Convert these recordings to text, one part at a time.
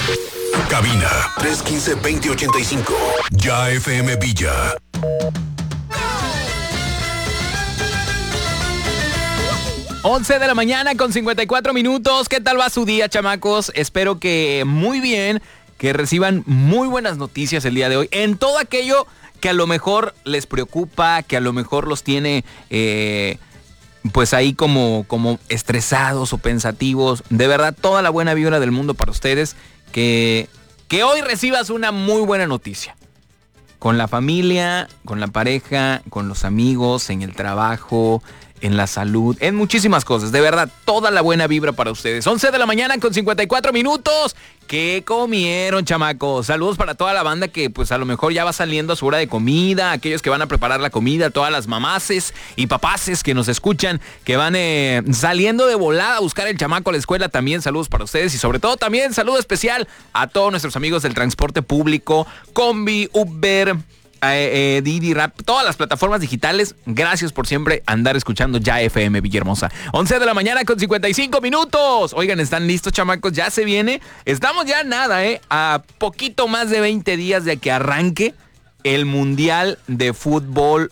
Cabina 315-2085. Ya FM Villa. Once de la mañana con 54 minutos. ¿Qué tal va su día, chamacos? Espero que muy bien, que reciban muy buenas noticias el día de hoy en todo aquello que a lo mejor les preocupa, que a lo mejor los tiene pues ahí como estresados o pensativos. De verdad, toda la buena vibra del mundo para ustedes. Que hoy recibas una muy buena noticia. Con la familia, con la pareja, con los amigos, en el trabajo, en la salud, en muchísimas cosas. De verdad, toda la buena vibra para ustedes. 11 de la mañana con 54 minutos. ¿Qué comieron, chamacos? Saludos para toda la banda que pues a lo mejor ya va saliendo a su hora de comida, aquellos que van a preparar la comida, todas las mamaces y papaces que nos escuchan, que van saliendo de volada a buscar el chamaco a la escuela. También saludos para ustedes y sobre todo también saludo especial a todos nuestros amigos del transporte público, Combi, Uber, Didi Rap, todas las plataformas digitales. Gracias por siempre andar escuchando Ya FM Villahermosa. 11 de la mañana con 55 minutos. Oigan, ¿están listos, chamacos? Ya se viene. Estamos ya nada, a poquito más de 20 días de que arranque el Mundial de Fútbol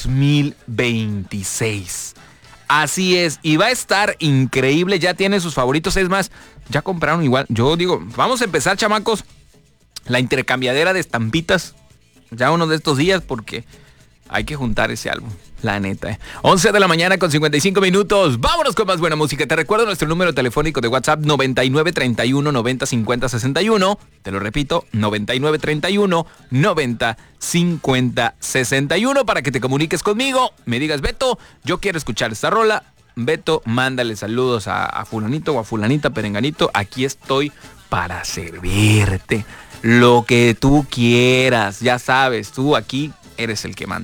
2026. Así es, y va a estar increíble. Ya tiene sus favoritos, es más, ya compraron igual. Yo digo, vamos a empezar, chamacos, la intercambiadera de estampitas ya uno de estos días, porque hay que juntar ese álbum, la neta. 11 de la mañana con 55 minutos. Vámonos con más buena música. Te recuerdo nuestro número telefónico de WhatsApp 9931 90 50 61. Te lo repito, 9931 90 50 61 para que te comuniques conmigo. Me digas, Beto, yo quiero escuchar esta rola. Beto, mándale saludos a fulanito o a fulanita, perenganito. Aquí estoy para servirte. Lo que tú quieras, ya sabes, tú aquí eres el que manda.